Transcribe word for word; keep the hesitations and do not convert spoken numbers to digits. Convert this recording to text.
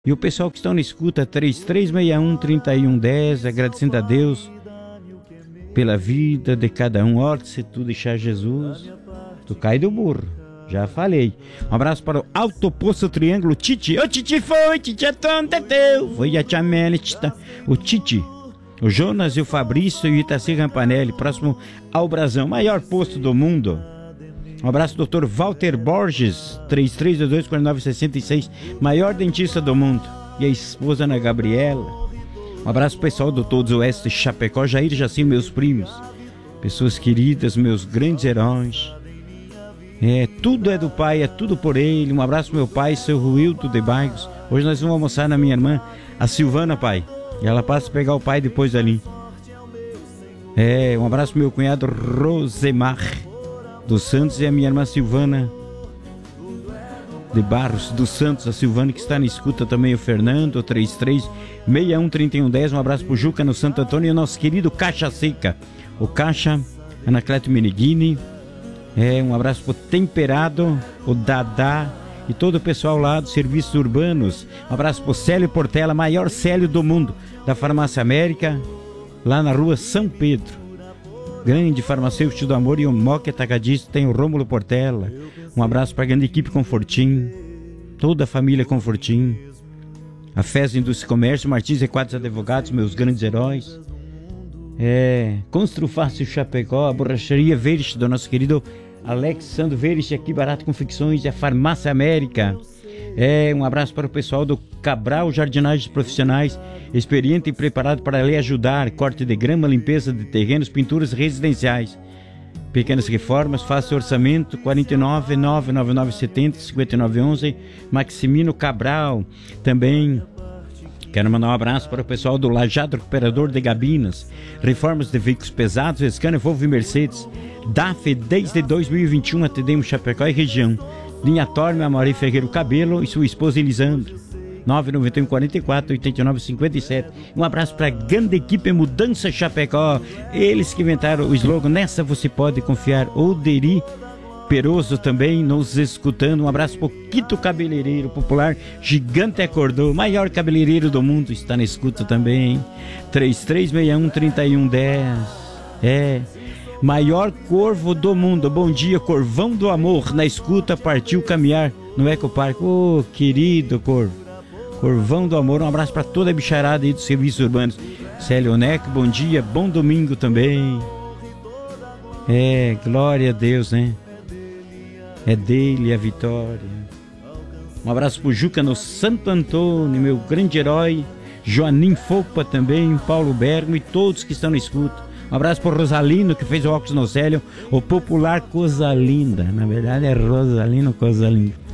E o pessoal que estão na escuta, três três seis um, três um um zero, agradecendo a Deus pela vida de cada um. Ora, se tu deixar Jesus, tu cai do burro. Já falei. Um abraço para o Alto Poço Triângulo Titi. Ô Titi foi, Titi é tonta teu. Foi a Tchamele, o Titi, o Jonas e o Fabrício e o Itaci Rampanelli, próximo ao Brasão, maior posto do mundo. Um abraço, doutor Walter Borges, três três dois dois, quatro nove seis seis, maior dentista do mundo. E a esposa Ana Gabriela. Um abraço pessoal do Todos Oeste Chapecó, Jair e Jaci, meus primos. Pessoas queridas, meus grandes heróis. É, tudo é do pai, é tudo por ele. Um abraço meu pai, seu Ruildo de Bairros. Hoje nós vamos almoçar na minha irmã, a Silvana, pai. E ela passa a pegar o pai depois dali. É, um abraço meu cunhado Rosemar dos Santos e a minha irmã Silvana de Barros dos Santos, a Silvana que está na escuta também, o Fernando, três três seis um, três um um zero. Um abraço pro Juca no Santo Antônio e o nosso querido Caixa Seca, o Caixa, Anacleto Meneghini. É, um abraço pro Temperado, o Dadá e todo o pessoal lá dos serviços urbanos. Um abraço pro Célio Portela, maior Célio do mundo, da Farmácia América, lá na rua São Pedro. Grande farmacêutico do amor e o Moca Atacadista, tem o Rômulo Portela. Um abraço para a grande equipe Confortim, toda a família Confortim, a F E S Indústria e Comércio, Martins e Quadros Advogados, meus grandes heróis. É, Construfácil Chapecó, a borracharia Verich do nosso querido Alexandre Verich, aqui Barato Confecções, e a Farmácia América. É, um abraço para o pessoal do Cabral Jardinagens Profissionais, experiente e preparado para lhe ajudar. Corte de grama, limpeza de terrenos, pinturas residenciais, pequenas reformas. Faça orçamento quatro nove nove nove nove sete zero cinco nove um um. Maximino Cabral. Também quero mandar um abraço para o pessoal do Lajado Recuperador de Gabinas, reformas de veículos pesados, Scania, Volvo e Mercedes. D A F desde dois mil e vinte e um, atendemos Chapecó e região. Linha Torme, Amaury Ferreiro Cabelo e sua esposa Elisandra. nove nove um quatro quatro, oito nove cinco sete. Um abraço para a grande equipe Mudança Chapecó. Eles que inventaram o slogan Nessa Você Pode Confiar. Oderi Peroso também nos escutando. Um abraço para o Quito Cabeleireiro Popular. Gigante acordou, maior cabeleireiro do mundo, está na escuta também. três três seis um, três um um zero. É, maior corvo do mundo. Bom dia, Corvão do Amor, na escuta, partiu caminhar no Ecoparque. Ô, oh, querido Corvo, Corvão do Amor. Um abraço para toda a bicharada aí dos serviços urbanos. Célio Neco, bom dia, bom domingo também. É, glória a Deus, né? É dele a vitória. Um abraço pro Juca no Santo Antônio, meu grande herói. Joanim Fopa também, Paulo Bergo e todos que estão na escuta. Um abraço pro Rosalino, que fez o óculos no Célio, o popular Coisa Linda. Na verdade é Rosalino Coisa Linda.